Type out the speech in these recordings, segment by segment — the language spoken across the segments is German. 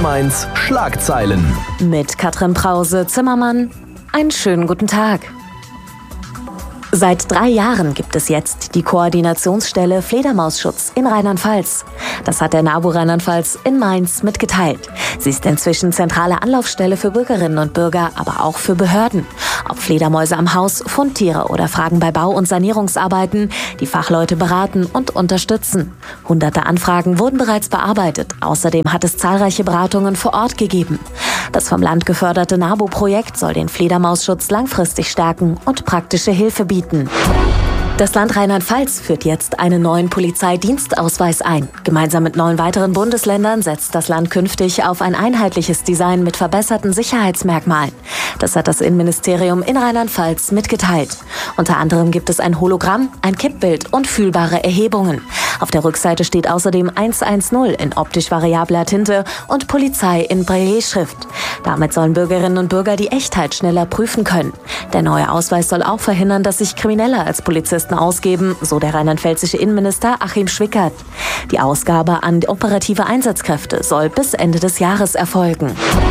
Mainz Schlagzeilen. Mit Katrin Brause-Zimmermann. Einen schönen guten Tag. Seit 3 Jahren gibt es jetzt die Koordinationsstelle Fledermausschutz in Rheinland-Pfalz. Das hat der NABU Rheinland-Pfalz in Mainz mitgeteilt. Sie ist inzwischen zentrale Anlaufstelle für Bürgerinnen und Bürger, aber auch für Behörden. Ob Fledermäuse am Haus, Fundtiere oder Fragen bei Bau- und Sanierungsarbeiten, die Fachleute beraten und unterstützen. Hunderte Anfragen wurden bereits bearbeitet. Außerdem hat es zahlreiche Beratungen vor Ort gegeben. Das vom Land geförderte NABU-Projekt soll den Fledermausschutz langfristig stärken und praktische Hilfe bieten. Das Land Rheinland-Pfalz führt jetzt einen neuen Polizeidienstausweis ein. Gemeinsam mit 9 weiteren Bundesländern setzt das Land künftig auf ein einheitliches Design mit verbesserten Sicherheitsmerkmalen. Das hat das Innenministerium in Rheinland-Pfalz mitgeteilt. Unter anderem gibt es ein Hologramm, ein Kippbild und fühlbare Erhebungen. Auf der Rückseite steht außerdem 110 in optisch variabler Tinte und Polizei in Braille-Schrift. Damit sollen Bürgerinnen und Bürger die Echtheit schneller prüfen können. Der neue Ausweis soll auch verhindern, dass sich Kriminelle als Polizisten ausgeben, so der rheinland-pfälzische Innenminister Achim Schwickert. Die Ausgabe an operative Einsatzkräfte soll bis Ende des Jahres erfolgen.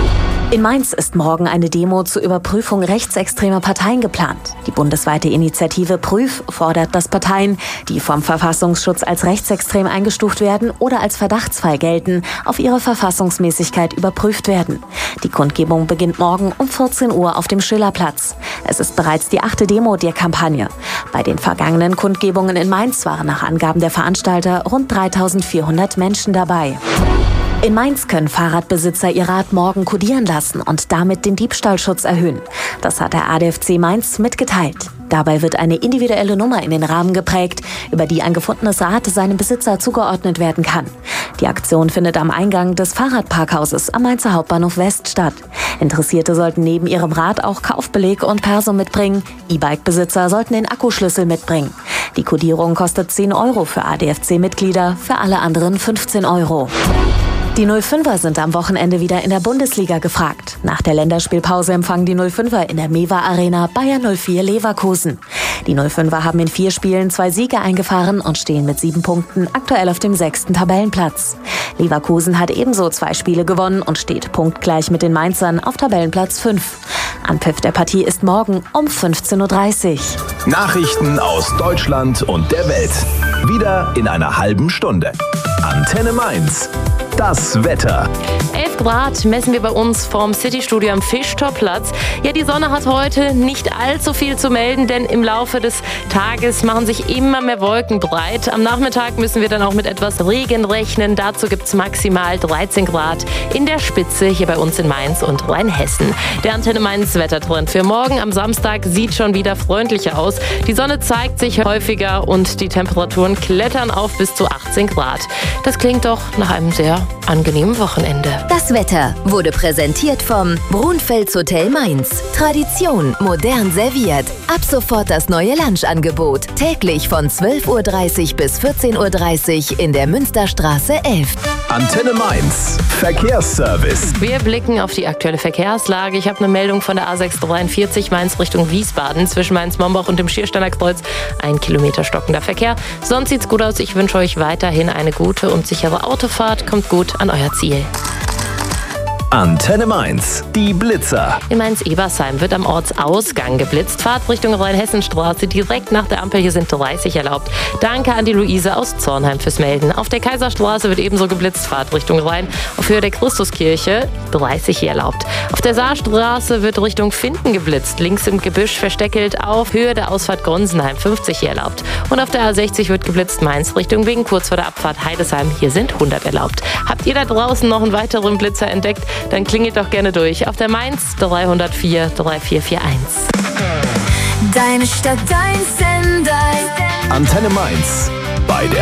In Mainz ist morgen eine Demo zur Überprüfung rechtsextremer Parteien geplant. Die bundesweite Initiative Prüf fordert, dass Parteien, die vom Verfassungsschutz als rechtsextrem eingestuft werden oder als Verdachtsfall gelten, auf ihre Verfassungsmäßigkeit überprüft werden. Die Kundgebung beginnt morgen um 14 Uhr auf dem Schillerplatz. Es ist bereits die 8. Demo der Kampagne. Bei den vergangenen Kundgebungen in Mainz waren nach Angaben der Veranstalter rund 3.400 Menschen dabei. In Mainz können Fahrradbesitzer ihr Rad morgen kodieren lassen und damit den Diebstahlschutz erhöhen. Das hat der ADFC Mainz mitgeteilt. Dabei wird eine individuelle Nummer in den Rahmen geprägt, über die ein gefundenes Rad seinem Besitzer zugeordnet werden kann. Die Aktion findet am Eingang des Fahrradparkhauses am Mainzer Hauptbahnhof West statt. Interessierte sollten neben ihrem Rad auch Kaufbeleg und Perso mitbringen. E-Bike-Besitzer sollten den Akkuschlüssel mitbringen. Die Kodierung kostet 10 € für ADFC-Mitglieder, für alle anderen 15 €. Die 05er sind am Wochenende wieder in der Bundesliga gefragt. Nach der Länderspielpause empfangen die 05er in der Mewa Arena Bayer 04 Leverkusen. Die 05er haben in 4 Spielen 2 Siege eingefahren und stehen mit 7 Punkten aktuell auf dem 6. Tabellenplatz. Leverkusen hat ebenso 2 Spiele gewonnen und steht punktgleich mit den Mainzern auf Tabellenplatz 5. Anpfiff der Partie ist morgen um 15:30 Uhr. Nachrichten aus Deutschland und der Welt. Wieder in einer halben Stunde. Antenne Mainz. Das Wetter. 11 Grad messen wir bei uns vom Citystudio am Fischtorplatz. Ja, die Sonne hat heute nicht allzu viel zu melden, denn im Laufe des Tages machen sich immer mehr Wolken breit. Am Nachmittag müssen wir dann auch mit etwas Regen rechnen. Dazu gibt es maximal 13 Grad in der Spitze hier bei uns in Mainz und Rheinhessen. Der Antenne Mainz Wettertrend für morgen am Samstag sieht schon wieder freundlicher aus. Die Sonne zeigt sich häufiger und die Temperaturen klettern auf bis zu 18 Grad. Das klingt doch nach einem sehr angenehmen Wochenende. Das Wetter wurde präsentiert vom Brunfels Hotel Mainz. Tradition modern serviert. Ab sofort das neue Lunchangebot. Täglich von 12:30 Uhr bis 14:30 Uhr in der Münsterstraße 11. Antenne Mainz. Verkehrsservice. Wir blicken auf die aktuelle Verkehrslage. Ich habe eine Meldung von der A643 Mainz Richtung Wiesbaden. Zwischen Mainz-Mombach und dem Schiersteiner Kreuz 1 Kilometer stockender Verkehr. Sonst sieht's gut aus. Ich wünsche euch weiterhin eine gute und sichere Autofahrt. Kommt gut an euer Ziel. Antenne Mainz. Die Blitzer. In Mainz-Ebersheim wird am Ortsausgang geblitzt. Fahrt Richtung Rheinhessenstraße direkt nach der Ampel. Hier sind 30 erlaubt. Danke an die Luise aus Zornheim fürs Melden. Auf der Kaiserstraße wird ebenso geblitzt. Fahrt Richtung Rhein. Auf Höhe der Christuskirche 30 hier erlaubt. Auf der Saarstraße wird Richtung Finden geblitzt. Links im Gebüsch versteckelt. Auf Höhe der Ausfahrt Gonsenheim 50 hier erlaubt. Und auf der A60 wird geblitzt. Mainz Richtung Wegen. Kurz vor der Abfahrt Heidesheim. Hier sind 100 erlaubt. Habt ihr da draußen noch einen weiteren Blitzer entdeckt? Dann klingelt doch gerne durch auf der Mainz 304 3441. Deine Stadt, dein Sender. Antenne Mainz.